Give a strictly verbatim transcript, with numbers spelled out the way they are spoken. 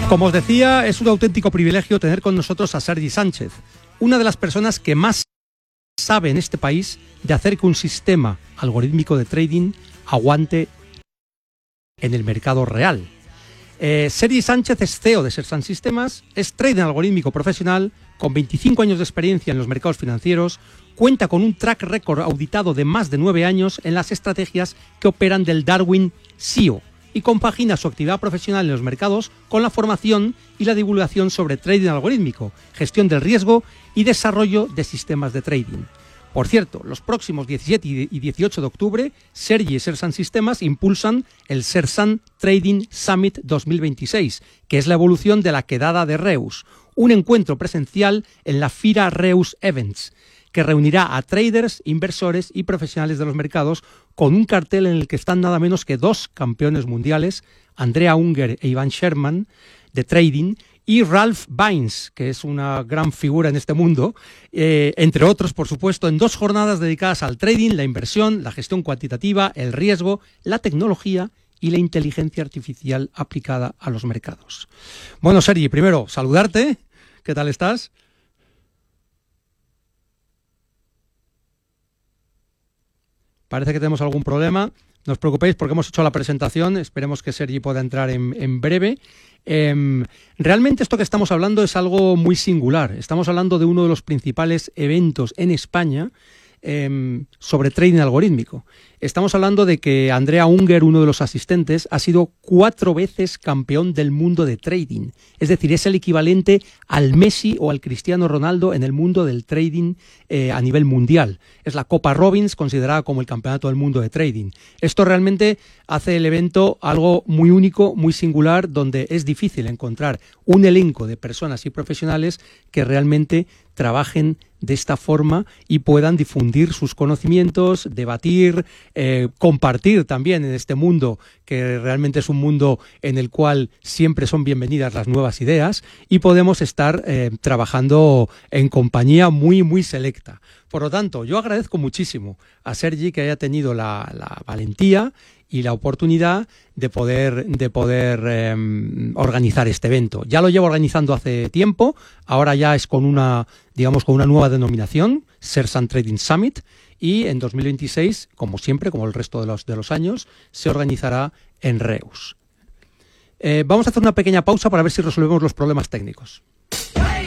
Como os decía, es un auténtico privilegio tener con nosotros a Sergi Sánchez, una de las personas que más sabe en este país de hacer que un sistema algorítmico de trading aguante en el mercado real. Eh, Sergi Sánchez es C E O de Sersan Sistemas, es trader algorítmico profesional, con veinticinco años de experiencia en los mercados financieros, cuenta con un track record auditado de más de nueve años en las estrategias que operan del Darwin S E O y compagina su actividad profesional en los mercados con la formación y la divulgación sobre trading algorítmico, gestión del riesgo y desarrollo de sistemas de trading. Por cierto, los próximos diecisiete y dieciocho de octubre, Sergi y Sersan Sistemas impulsan el Sersan Trading Summit dos mil veintiséis, que es la evolución de la quedada de Reus, un encuentro presencial en la Fira Reus Events, que reunirá a traders, inversores y profesionales de los mercados con un cartel en el que están nada menos que dos campeones mundiales, Andrea Unger e Ivan Sherman, de trading, y Ralph Baines, que es una gran figura en este mundo, eh, entre otros, por supuesto, en dos jornadas dedicadas al trading, la inversión, la gestión cuantitativa, el riesgo, la tecnología y la inteligencia artificial aplicada a los mercados. Bueno, Sergi, primero, saludarte. ¿Qué tal estás? Parece que tenemos algún problema. No os preocupéis porque hemos hecho la presentación. Esperemos que Sergi pueda entrar en, en breve. Eh, realmente esto que estamos hablando es algo muy singular. Estamos hablando de uno de los principales eventos en España eh, sobre trading algorítmico. Estamos hablando de que Andrea Unger, uno de los asistentes, ha sido cuatro veces campeón del mundo de trading. Es decir, es el equivalente al Messi o al Cristiano Ronaldo en el mundo del trading eh, a nivel mundial. Es la Copa Robbins, considerada como el campeonato del mundo de trading. Esto realmente hace el evento algo muy único, muy singular, donde es difícil encontrar un elenco de personas y profesionales que realmente trabajen de esta forma y puedan difundir sus conocimientos, debatir, eh, compartir también en este mundo, que realmente es un mundo en el cual siempre son bienvenidas las nuevas ideas, y podemos estar eh, trabajando en compañía muy, muy selecta. Por lo tanto, yo agradezco muchísimo a Sergi que haya tenido la, la valentía y la oportunidad de poder, de poder eh, organizar este evento. Ya lo llevo organizando hace tiempo, ahora ya es con una, digamos, con una nueva denominación, Sersan Trading Summit, y en dos mil veintiséis, como siempre, como el resto de los, de los años, se organizará en Reus. Eh, vamos a hacer una pequeña pausa para ver si resolvemos los problemas técnicos.